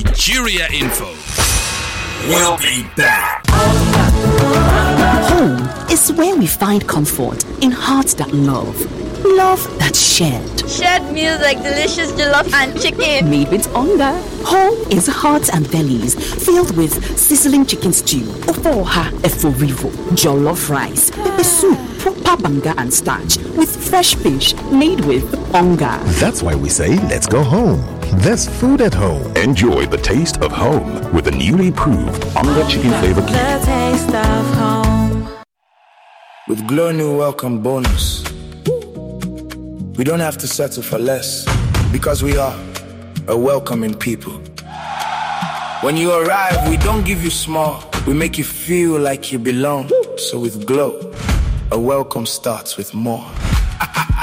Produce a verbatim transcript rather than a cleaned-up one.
Nigeria Info. We'll be back. Home is where we find comfort in hearts that love. Love that's shared. Shared meals like delicious jollof and chicken. Made with hunger. Home is hearts and bellies filled with sizzling chicken stew, ofoha eforivo, jollof rice, pepper soup, proper banga and starch with fresh fish made with hunger. That's why we say let's go home. There's food at home. Enjoy the taste of home with the newly proved Onga Chicken Flavor Cube. The taste of home. With Glow New Welcome Bonus, we don't have to settle for less because we are a welcoming people. When you arrive, we don't give you small, we make you feel like you belong. So with Glow, a welcome starts with more.